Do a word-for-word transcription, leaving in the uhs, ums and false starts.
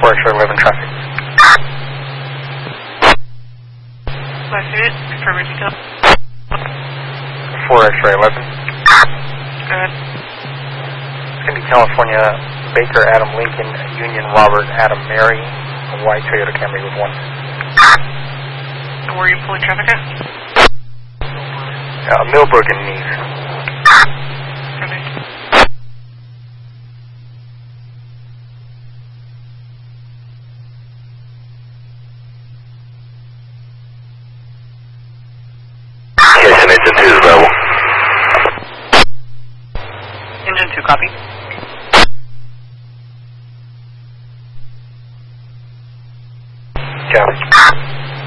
four X-ray eleven traffic. Last unit, confirm your detail. four X-ray eleven. Go ahead. It's going to be California, Baker, Adam Lincoln, Union, Robert, Adam, Mary, a white Toyota Camry with one. And where are you pulling traffic at? Uh, Millbrook and Neves. Okay. Yes, and engine two is available. Engine two, copy. Copy.